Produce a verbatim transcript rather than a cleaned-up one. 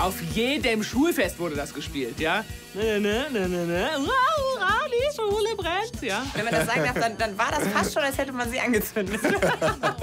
Auf jedem Schulfest wurde das gespielt, ja? Ne, ne, ne, ne, ne. Hurra, hurra, die Schule brennt, ja? Wenn man das sagen darf, dann, dann war das fast schon, als hätte man sie angezündet.